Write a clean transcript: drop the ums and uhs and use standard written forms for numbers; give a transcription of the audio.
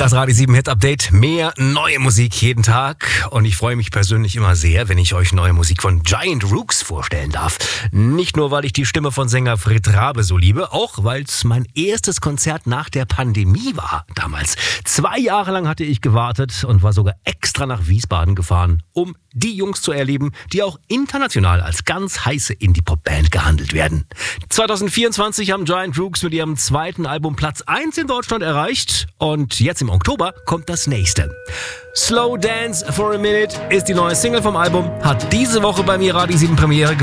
Das Radio 7 Hit Update. Mehr neue Musik jeden Tag. Und ich freue mich persönlich immer sehr, wenn ich euch neue Musik von Giant Rooks vorstellen darf. Nicht nur, weil ich die Stimme von Sänger Fred Rabe so liebe, auch weil es mein erstes Konzert nach der Pandemie war damals. 2 Jahre lang hatte ich gewartet und war sogar extra nach Wiesbaden gefahren, um die Jungs zu erleben, die auch international als ganz heiße Indie-Pop-Band gehandelt werden. 2024 haben Giant Rooks mit ihrem zweiten Album Platz 1 in Deutschland erreicht und jetzt im Oktober kommt das nächste. Slow Dance for a Minute ist die neue Single vom Album, hat diese Woche bei mir Radio 7 Premiere